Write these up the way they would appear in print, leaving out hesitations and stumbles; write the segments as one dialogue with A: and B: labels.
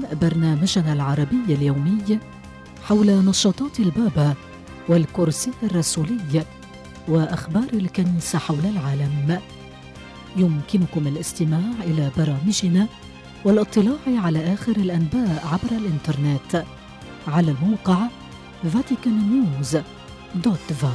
A: برنامجنا العربي اليومي حول نشاطات البابا والكرسي الرسولي وأخبار الكنيسة حول العالم. يمكنكم الاستماع إلى برامجنا والاطلاع على آخر الأنباء عبر الإنترنت على الموقع vaticannews.va.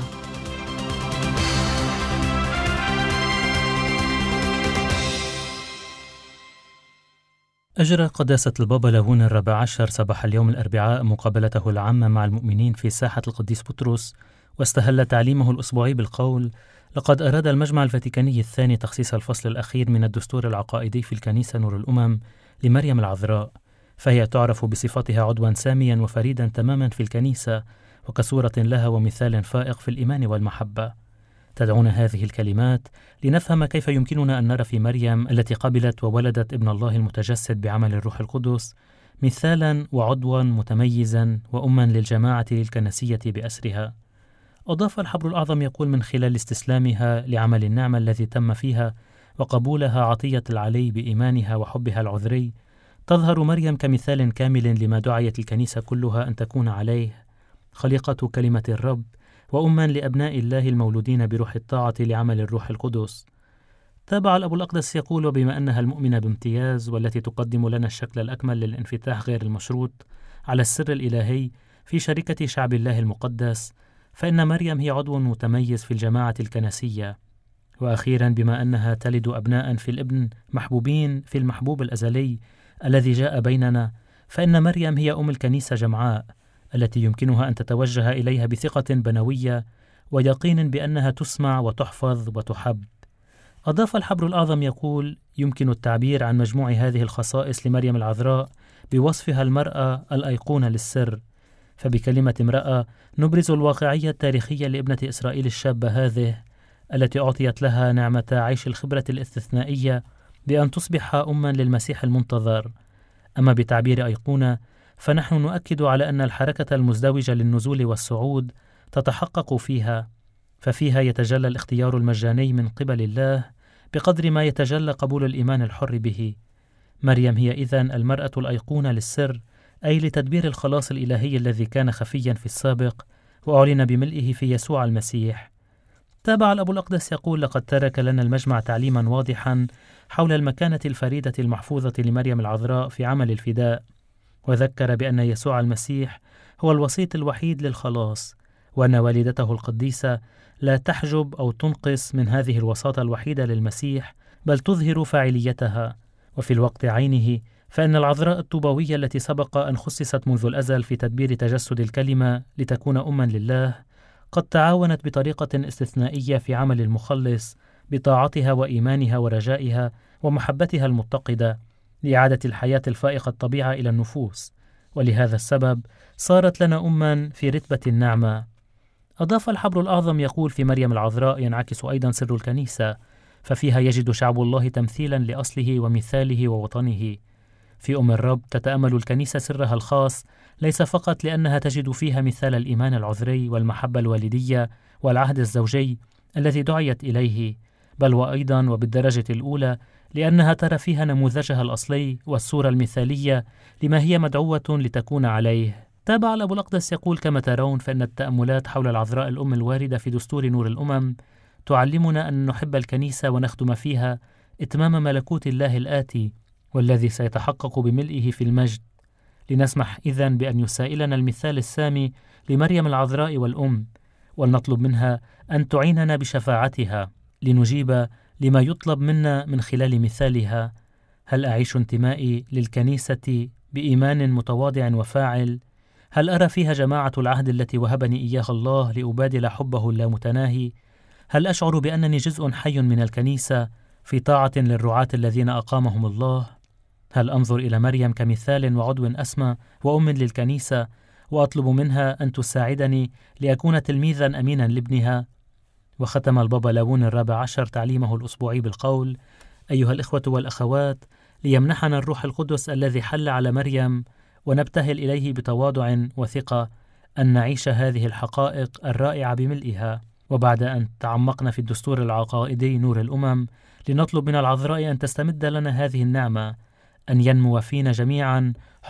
B: أجرى قداسة البابا لاون الرابع عشر صباح اليوم الأربعاء مقابلته العامة مع المؤمنين في ساحة القديس بطرس، واستهل تعليمه الأسبوعي بالقول: لقد أراد المجمع الفاتيكاني الثاني تخصيص الفصل الأخير من الدستور العقائدي في الكنيسة نور الأمم لمريم العذراء، فهي تعرف بصفتها عضوا ساميا وفريدا تماما في الكنيسة وكصورة لها ومثال فائق في الإيمان والمحبة. تدعونا هذه الكلمات لنفهم كيف يمكننا أن نرى في مريم التي قبلت وولدت ابن الله المتجسد بعمل الروح القدس مثالا وعضوا متميزا وأما للجماعة الكنسية بأسرها. أضاف الحبر الأعظم يقول: من خلال استسلامها لعمل النعمة الذي تم فيها وقبولها عطية العلي بإيمانها وحبها العذري، تظهر مريم كمثال كامل لما دعيت الكنيسة كلها أن تكون عليه، خليقة كلمة الرب وأما لأبناء الله المولودين بروح الطاعة لعمل الروح القدس. تابع الأب الأقدس يقول: وبما أنها المؤمنة بامتياز والتي تقدم لنا الشكل الأكمل للانفتاح غير المشروط على السر الإلهي في شركة شعب الله المقدس، فإن مريم هي عضو متميز في الجماعة الكنسية. وأخيرا بما أنها تلد أبناء في الابن محبوبين في المحبوب الأزلي الذي جاء بيننا، فإن مريم هي أم الكنيسة جمعاء التي يمكنها أن تتوجه إليها بثقة بنوية ويقين بأنها تسمع وتحفظ وتحب. أضاف الحبر الأعظم يقول: يمكن التعبير عن مجموع هذه الخصائص لمريم العذراء بوصفها المرأة الأيقونة للسر، فبكلمة امرأة نبرز الواقعية التاريخية لابنة إسرائيل الشابة هذه التي أعطيت لها نعمة عيش الخبرة الاستثنائية بأن تصبح أما للمسيح المنتظر. أما بتعبير أيقونة فنحن نؤكد على أن الحركة المزدوجة للنزول والصعود تتحقق فيها، ففيها يتجلى الاختيار المجاني من قبل الله بقدر ما يتجلى قبول الإيمان الحر به. مريم هي إذن المرأة الأيقونة للسر، أي لتدبير الخلاص الإلهي الذي كان خفيا في السابق وأعلن بملئه في يسوع المسيح. تابع الأب الأقدس يقول: لقد ترك لنا المجمع تعليما واضحا حول المكانة الفريدة المحفوظة لمريم العذراء في عمل الفداء، وذكر بأن يسوع المسيح هو الوسيط الوحيد للخلاص، وأن والدته القديسة لا تحجب أو تنقص من هذه الوساطة الوحيدة للمسيح، بل تظهر فاعليتها. وفي الوقت عينه فإن العذراء الطوبوية التي سبق أن خصصت منذ الأزل في تدبير تجسد الكلمة لتكون أما لله، قد تعاونت بطريقة استثنائية في عمل المخلص بطاعتها وإيمانها ورجائها ومحبتها المتقدة لإعادة الحياة الفائقة الطبيعة إلى النفوس، ولهذا السبب صارت لنا أما في رتبة النعمة. أضاف الحبر الأعظم يقول: في مريم العذراء ينعكس أيضا سر الكنيسة، ففيها يجد شعب الله تمثيلا لأصله ومثاله ووطنه. في أم الرب تتأمل الكنيسة سرها الخاص، ليس فقط لأنها تجد فيها مثال الإيمان العذري والمحبة الوالدية والعهد الزوجي الذي دعيت إليه، بل وأيضا وبالدرجة الأولى لأنها ترى فيها نموذجها الأصلي والصورة المثالية لما هي مدعوة لتكون عليه. تابع الأب الأقدس يقول: كما ترون فإن التأملات حول العذراء الأم الواردة في دستور نور الأمم تعلمنا أن نحب الكنيسة ونخدم فيها إتمام ملكوت الله الآتي والذي سيتحقق بملئه في المجد. لنسمح إذن بأن يسائلنا المثال السامي لمريم العذراء والأم، ولنطلب منها أن تعيننا بشفاعتها لنجيب لما يطلب منا من خلال مثالها. هل أعيش انتمائي للكنيسة بإيمان متواضع وفاعل؟ هل أرى فيها جماعة العهد التي وهبني إياها الله لأبادل حبه اللامتناهي؟ هل أشعر بأنني جزء حي من الكنيسة في طاعة للرعاة الذين أقامهم الله؟ هل أنظر إلى مريم كمثال وعضو أسمى وأم للكنيسة وأطلب منها أن تساعدني لأكون تلميذا أمينا لابنها؟ وختم البابا لاون الرابع عشر تعليمه الأسبوعي بالقول: أيها الإخوة والأخوات، ليمنحنا الروح القدس الذي حل على مريم ونبتهل إليه بتواضع وثقة أن نعيش هذه الحقائق الرائعة بملئها. وبعد أن تعمقنا في الدستور العقائدي نور الأمم، لنطلب من العذراء أن تستمد لنا هذه النعمة، أن ينمو فينا جميعا